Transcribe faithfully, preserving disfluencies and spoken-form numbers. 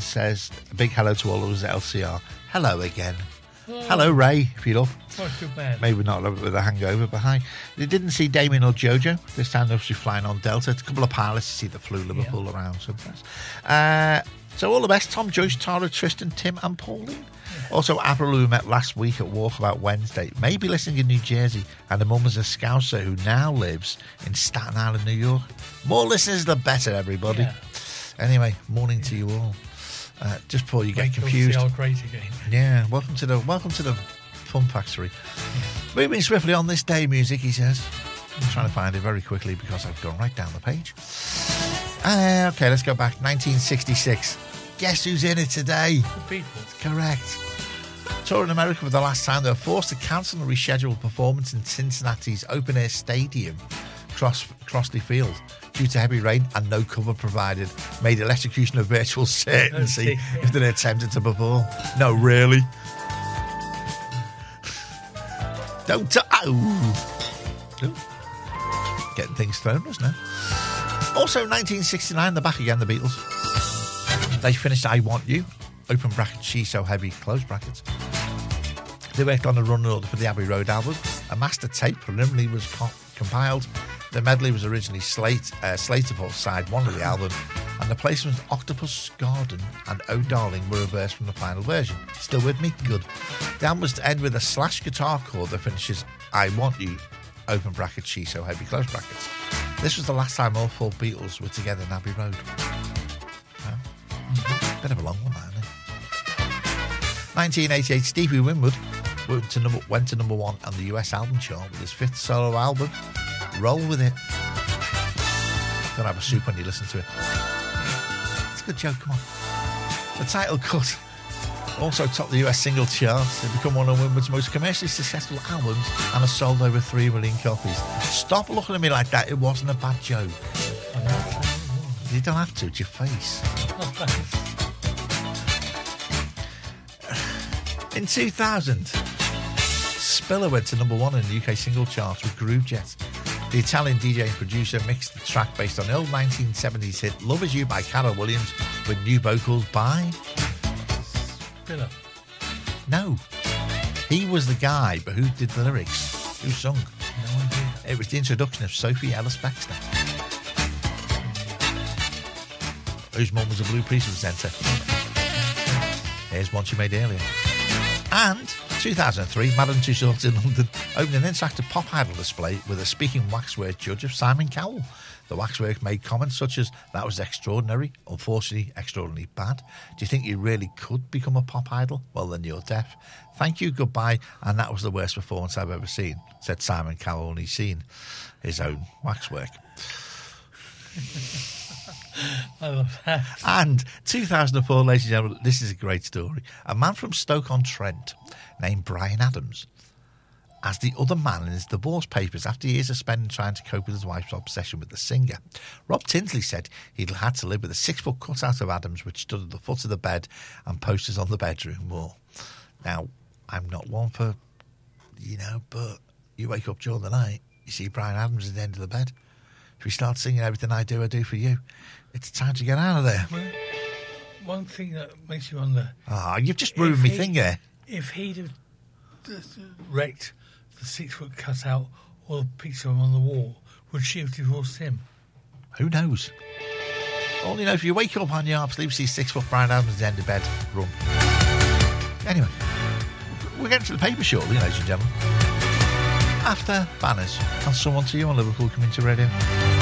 and says a big hello to all of us at L C R. Hello again. Oh. Hello, Ray, if you love. Not too bad. Maybe not with a hangover, but hi. They didn't see Damien or Jojo. This time they'll be flying on Delta. It's a couple of pilots to see that flew Liverpool yeah. around sometimes. Uh, so all the best. Tom, Joyce, Tara, Tristan, Tim and Pauline. Yeah. Also, Avril, who met last week at Walkabout Wednesday, may be listening in New Jersey, and the mum is a Scouser who now lives in Staten Island, New York. More listeners, the better, everybody. Yeah. Anyway, morning yeah. to you all. Uh, just before you get Wait confused. See crazy again. Yeah, welcome to the welcome to the Fun Factory. Yeah. Moving swiftly on this day, music, he says. I'm trying to find it very quickly because I've gone right down the page. Uh, okay, let's go back. nineteen sixty-six. Guess who's in it today? The Beatles. Correct. Touring America for the last time, they were forced to cancel a rescheduled performance in Cincinnati's open-air stadium, Cross, Crossley Field, due to heavy rain and no cover provided, made electrocution a virtual certainty if they attempted to perform. No, really? Don't... T- oh. oh. Getting things thrown us now. Also, nineteen sixty-nine, they're back again, the Beatles. They finished I Want You, open brackets, She's So Heavy, close brackets. They worked on a run order for the Abbey Road album. A master tape preliminarily was co- compiled. The medley was originally slate, uh, slated for side one of the album, and the placements Octopus Garden and Oh Darling were reversed from the final version. Still with me? Good. The album was to end with a slash guitar chord that finishes I Want You, open brackets, She's So Heavy, close brackets. This was the last time all four Beatles were together in Abbey Road. Well, mm-hmm. Bit of a long one, isn't it? nineteen eighty-eight, Stevie Winwood went to, number, went to number one on the U S album chart with his fifth solo album, Roll With It. Don't have a soup when you listen to it. It's a good joke, come on. The title cut also topped the U S single charts. It became one of Winwood's most commercially successful albums and has sold over three million copies. Stop looking at me like that. It wasn't a bad joke. You don't have to. It's your face. In two thousand, Spiller went to number one in the U K single charts with Groove Jet. The Italian D J and producer mixed the track based on the old nineteen seventies hit Love Is You by Carol Williams with new vocals by... Spiller. No. He was the guy, but who did the lyrics? Who sung? No idea. It was the introduction of Sophie Ellis-Bextor, whose mum was a Blue Priest presenter. Here's one she made earlier. And two thousand three, Madame Tussauds in London opened an interactive pop idol display with a speaking waxwork judge of Simon Cowell. The waxwork made comments such as, that was extraordinary, unfortunately extraordinarily bad. Do you think you really could become a pop idol? Well, then you're deaf. Thank you, goodbye, and that was the worst performance I've ever seen, said Simon Cowell when he's seen his own waxwork. I love that. And two thousand four, ladies and gentlemen, this is a great story. A man from Stoke-on-Trent named Brian Adams, as the other man in his divorce papers after years of spending trying to cope with his wife's obsession with the singer. Rob Tinsley said he'd had to live with a six-foot cutout of Adams which stood at the foot of the bed and posters on the bedroom wall. Now, I'm not one for, you know, but you wake up during the night, you see Brian Adams at the end of the bed. If we start singing Everything I Do, I Do For You, it's time to get out of there. Well, one thing that makes you wonder... Ah, oh, you've just ruined me he, thing here. If he'd have wrecked the six-foot cutout or the picture of him on the wall, would she have divorced him? Who knows? All you know, if you wake up on your arm sleep, see six-foot Brian Adams at the end of bed, run. Anyway, we're getting to the paper shortly, ladies and gentlemen. After banners and someone to you on Liverpool Community Radio.